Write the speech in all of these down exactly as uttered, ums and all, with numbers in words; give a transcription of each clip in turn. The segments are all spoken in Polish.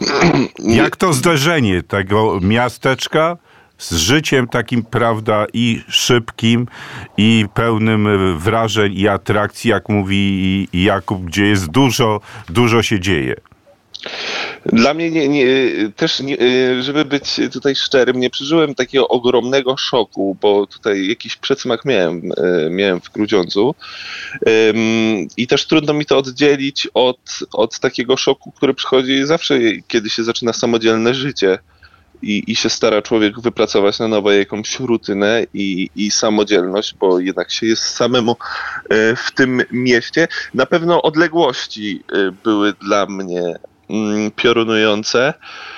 Jak to zderzenie tego miasteczka z życiem takim, prawda, i szybkim, i pełnym wrażeń i atrakcji, jak mówi Jakub, gdzie jest dużo, dużo się dzieje? Dla mnie nie, nie, też, nie, żeby być tutaj szczerym, nie przeżyłem takiego ogromnego szoku, bo tutaj jakiś przedsmak miałem, miałem w Grudziądzu i też trudno mi to oddzielić od, od takiego szoku, który przychodzi zawsze, kiedy się zaczyna samodzielne życie. I, I się stara człowiek wypracować na nowo jakąś rutynę i, i samodzielność, bo jednak się jest samemu w tym mieście. Na pewno odległości były dla mnie piorunujące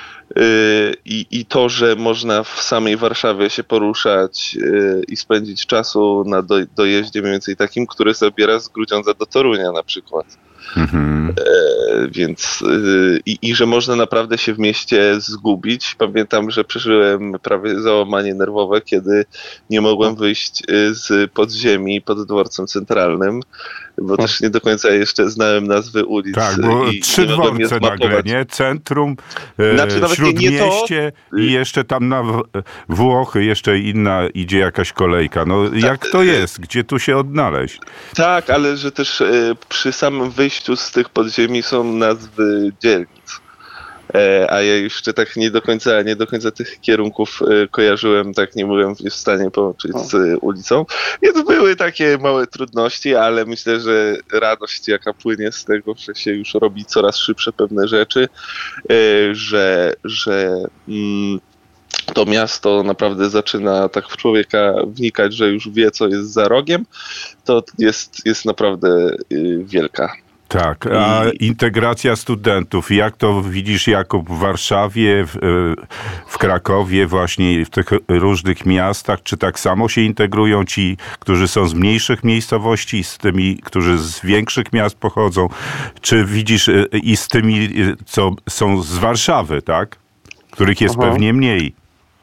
i, i to, że można w samej Warszawie się poruszać i spędzić czasu na do, dojeździe mniej więcej takim, który zabiera z Grudziądza do Torunia na przykład. Mhm. E, więc e, i, i że można naprawdę się w mieście zgubić. Pamiętam, że przeżyłem prawie załamanie nerwowe, kiedy nie mogłem wyjść z podziemi pod dworcem centralnym, bo też nie do końca jeszcze znałem nazwy ulic. Tak, bo i trzy dworce nagle, nie? Centrum, e, znaczy, Śródmieście to... i jeszcze tam na Włochy jeszcze inna idzie jakaś kolejka. No tak, jak to jest? Gdzie tu się odnaleźć? Tak, ale że też e, przy samym wyjściu z tych podziemi są nazwy dzielnic. E, a ja jeszcze tak nie do końca, nie do końca tych kierunków e, kojarzyłem, tak nie byłem w stanie połączyć z e, ulicą. Więc były takie małe trudności, ale myślę, że radość, jaka płynie z tego, że się już robi coraz szybsze pewne rzeczy, e, że, że mm, to miasto naprawdę zaczyna tak w człowieka wnikać, że już wie, co jest za rogiem, to jest, jest naprawdę y, wielka. Tak, a I... integracja studentów, jak to widzisz, Jakub, w Warszawie, w, w Krakowie, właśnie w tych różnych miastach, czy tak samo się integrują ci, którzy są z mniejszych miejscowości, z tymi, którzy z większych miast pochodzą, czy widzisz i z tymi, co są z Warszawy, tak? Których jest Aha. pewnie mniej.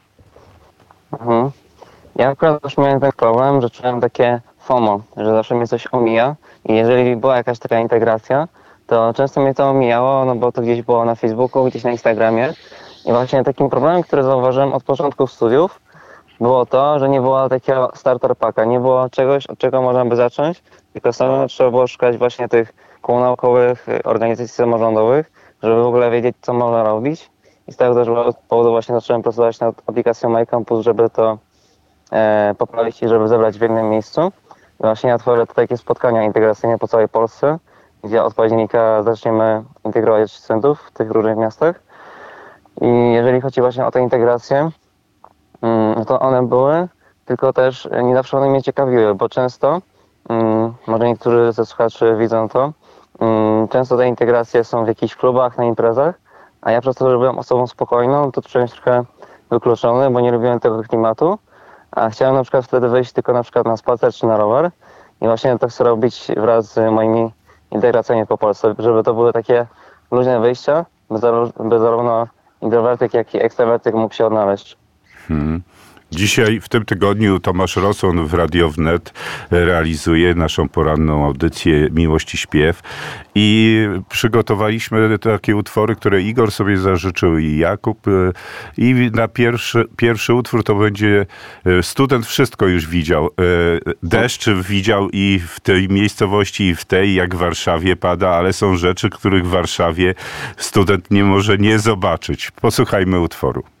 Mhm. Ja akurat też miałem ten problem, że czułem takie FOMO, że zawsze mnie coś omija i jeżeli była jakaś taka integracja, to często mnie to omijało, no bo to gdzieś było na Facebooku, gdzieś na Instagramie i właśnie takim problemem, który zauważyłem od początku studiów, było to, że nie było takiego starter packa, nie było czegoś, od czego można by zacząć, tylko samo trzeba było szukać właśnie tych kół naukowych, organizacji samorządowych, żeby w ogóle wiedzieć, co można robić. I z tego też powodu właśnie zacząłem pracować nad aplikacją MyCampus, żeby to e, poprawić i żeby zebrać w jednym miejscu. I właśnie ja tworzę takie spotkania integracyjne po całej Polsce, gdzie od października zaczniemy integrować studentów w tych różnych miastach. I jeżeli chodzi właśnie o tę integrację, mm, to one były, tylko też nie zawsze one mnie ciekawiły, bo często, mm, może niektórzy ze słuchaczy widzą to, mm, często te integracje są w jakichś klubach, na imprezach, a ja przez to, że byłem osobą spokojną, to czułem się trochę wykluczony, bo nie lubiłem tego klimatu, a chciałem na przykład wtedy wyjść tylko na przykład na spacer czy na rower i właśnie to chcę robić wraz z moimi integracjami po Polsce, żeby to były takie luźne wyjścia, by, zar- by zarówno introwertyk, jak i ekstrawertyk mógł się odnaleźć. Hmm. Dzisiaj, w tym tygodniu, Tomasz Roson w Radio Wnet realizuje naszą poranną audycję Miłość i Śpiew i przygotowaliśmy takie utwory, które Igor sobie zażyczył i Jakub i na pierwszy, pierwszy utwór to będzie Student wszystko już widział. Deszcz widział i w tej miejscowości, i w tej, jak w Warszawie pada, ale są rzeczy, których w Warszawie student nie może nie zobaczyć. Posłuchajmy utworu.